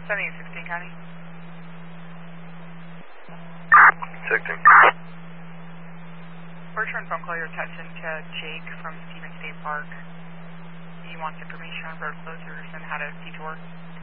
7816 County. Second. We're trying to phone call your attention to Jake from Stevens State Park. He wants information on road closures and how to detour.